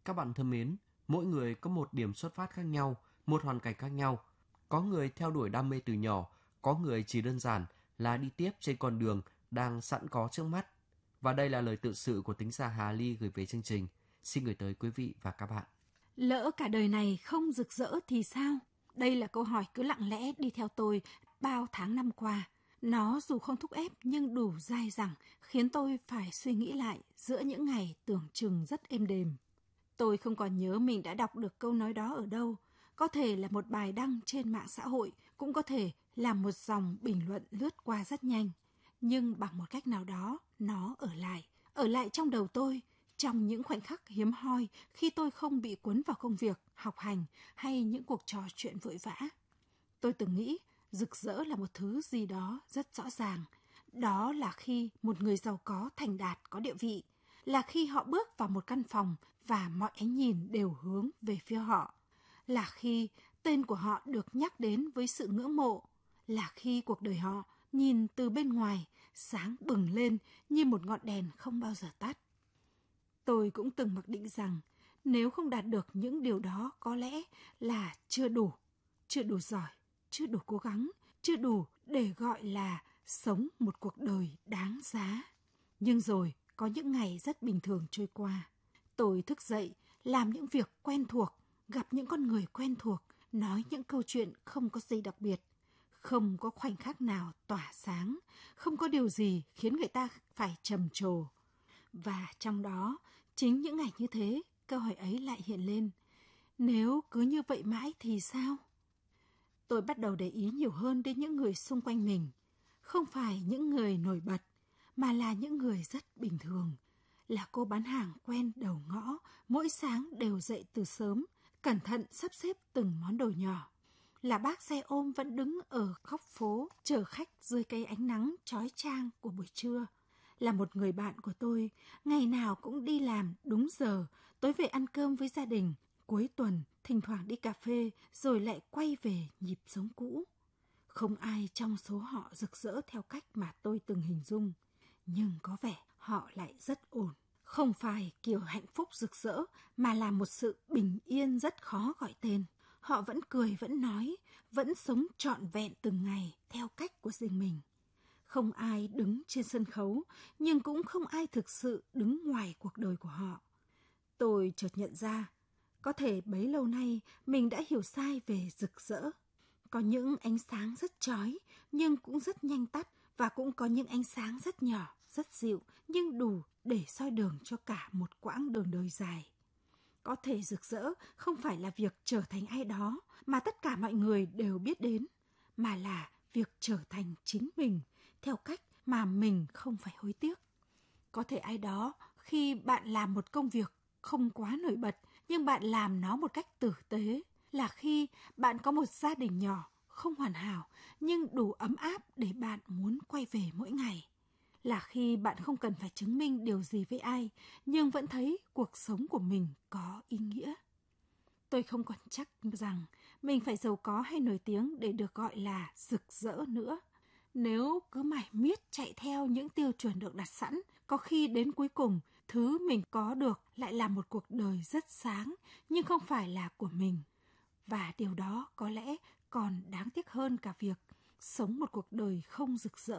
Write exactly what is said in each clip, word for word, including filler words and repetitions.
Các bạn thân mến, mỗi người có một điểm xuất phát khác nhau, một hoàn cảnh khác nhau. Có người theo đuổi đam mê từ nhỏ, có người chỉ đơn giản là đi tiếp trên con đường đang sẵn có trước mắt. Và đây là lời tự sự của thính giả Hà Ly gửi về chương trình. Xin gửi tới quý vị và các bạn. Lỡ cả đời này không rực rỡ thì sao? Đây là câu hỏi cứ lặng lẽ đi theo tôi bao tháng năm qua. Nó dù không thúc ép nhưng đủ dai dẳng, khiến tôi phải suy nghĩ lại giữa những ngày tưởng chừng rất êm đềm. Tôi không còn nhớ mình đã đọc được câu nói đó ở đâu. Có thể là một bài đăng trên mạng xã hội, cũng có thể là một dòng bình luận lướt qua rất nhanh. Nhưng bằng một cách nào đó, nó ở lại, ở lại trong đầu tôi, trong những khoảnh khắc hiếm hoi khi tôi không bị cuốn vào công việc, học hành hay những cuộc trò chuyện vội vã. Tôi từng nghĩ rực rỡ là một thứ gì đó rất rõ ràng. Đó là khi một người giàu có, thành đạt, có địa vị, là khi họ bước vào một căn phòng và mọi ánh nhìn đều hướng về phía họ, là khi tên của họ được nhắc đến với sự ngưỡng mộ, là khi cuộc đời họ nhìn từ bên ngoài sáng bừng lên như một ngọn đèn không bao giờ tắt. Tôi cũng từng mặc định rằng nếu không đạt được những điều đó có lẽ là chưa đủ, chưa đủ giỏi, chưa đủ cố gắng, chưa đủ để gọi là sống một cuộc đời đáng giá. Nhưng rồi có những ngày rất bình thường trôi qua. Tôi thức dậy, làm những việc quen thuộc, gặp những con người quen thuộc, nói những câu chuyện không có gì đặc biệt. Không có khoảnh khắc nào tỏa sáng, không có điều gì khiến người ta phải trầm trồ. Và trong đó, chính những ngày như thế, câu hỏi ấy lại hiện lên. Nếu cứ như vậy mãi thì sao? Tôi bắt đầu để ý nhiều hơn đến những người xung quanh mình. Không phải những người nổi bật, mà là những người rất bình thường. Là cô bán hàng quen đầu ngõ, mỗi sáng đều dậy từ sớm, cẩn thận sắp xếp từng món đồ nhỏ. Là bác xe ôm vẫn đứng ở góc phố chờ khách dưới cây ánh nắng chói chang của buổi trưa. Là một người bạn của tôi, ngày nào cũng đi làm đúng giờ, tối về ăn cơm với gia đình, cuối tuần thỉnh thoảng đi cà phê rồi lại quay về nhịp sống cũ. Không ai trong số họ rực rỡ theo cách mà tôi từng hình dung, nhưng có vẻ họ lại rất ổn. Không phải kiểu hạnh phúc rực rỡ mà là một sự bình yên rất khó gọi tên. Họ vẫn cười, vẫn nói, vẫn sống trọn vẹn từng ngày theo cách của riêng mình. Không ai đứng trên sân khấu, nhưng cũng không ai thực sự đứng ngoài cuộc đời của họ. Tôi chợt nhận ra, có thể bấy lâu nay mình đã hiểu sai về rực rỡ. Có những ánh sáng rất chói, nhưng cũng rất nhanh tắt, và cũng có những ánh sáng rất nhỏ, rất dịu, nhưng đủ để soi đường cho cả một quãng đường đời dài. Có thể rực rỡ không phải là việc trở thành ai đó mà tất cả mọi người đều biết đến, mà là việc trở thành chính mình, theo cách mà mình không phải hối tiếc. Có thể ai đó khi bạn làm một công việc không quá nổi bật, nhưng bạn làm nó một cách tử tế, là khi bạn có một gia đình nhỏ, không hoàn hảo, nhưng đủ ấm áp để bạn muốn quay về mỗi ngày. Là khi bạn không cần phải chứng minh điều gì với ai, nhưng vẫn thấy cuộc sống của mình có ý nghĩa. Tôi không còn chắc rằng mình phải giàu có hay nổi tiếng để được gọi là rực rỡ nữa. Nếu cứ mải miết chạy theo những tiêu chuẩn được đặt sẵn, có khi đến cuối cùng, thứ mình có được lại là một cuộc đời rất sáng, nhưng không phải là của mình. Và điều đó có lẽ còn đáng tiếc hơn cả việc sống một cuộc đời không rực rỡ.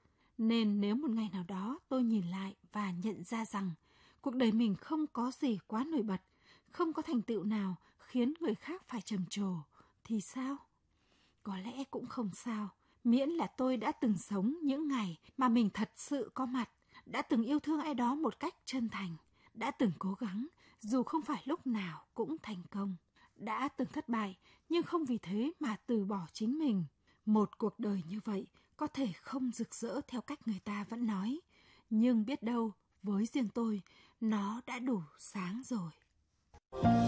Nên nếu một ngày nào đó tôi nhìn lại và nhận ra rằng cuộc đời mình không có gì quá nổi bật, không có thành tựu nào khiến người khác phải trầm trồ, thì sao? Có lẽ cũng không sao, miễn là tôi đã từng sống những ngày mà mình thật sự có mặt, đã từng yêu thương ai đó một cách chân thành, đã từng cố gắng, dù không phải lúc nào cũng thành công, đã từng thất bại, nhưng không vì thế mà từ bỏ chính mình. Một cuộc đời như vậy có thể không rực rỡ theo cách người ta vẫn nói, nhưng biết đâu, với riêng tôi, nó đã đủ sáng rồi.